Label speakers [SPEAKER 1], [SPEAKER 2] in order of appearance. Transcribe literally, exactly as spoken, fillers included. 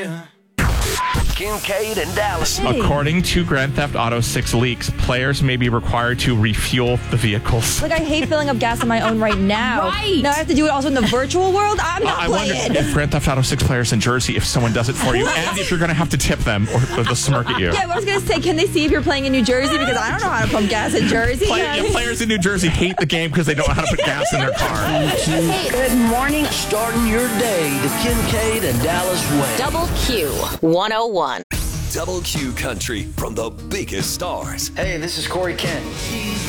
[SPEAKER 1] Kincaid and Dallas.
[SPEAKER 2] Hey.
[SPEAKER 3] According to Grand Theft Auto six leaks, players may be required to refuel the vehicles.
[SPEAKER 2] Like, I hate filling up gas on my own right now.
[SPEAKER 4] Right.
[SPEAKER 2] Now I have to do it also in the virtual world? I'm not
[SPEAKER 3] I
[SPEAKER 2] playing.
[SPEAKER 3] wonder if Grand Theft Auto six players in Jersey, if someone does it for you, and if you're going to have to tip them or they'll smirk at you.
[SPEAKER 2] Yeah, I was going to say, can they see if you're playing in New Jersey? Because I don't know how to pump gas in Jersey.
[SPEAKER 3] Play, yeah, players in New Jersey hate the game because they don't know how to put gas in their car.
[SPEAKER 1] Good morning. Starting your day the Kincaid and Dallas way.
[SPEAKER 5] Double Q one oh one.
[SPEAKER 6] Double Q Country from the biggest stars.
[SPEAKER 7] Hey, this is Corey Kent.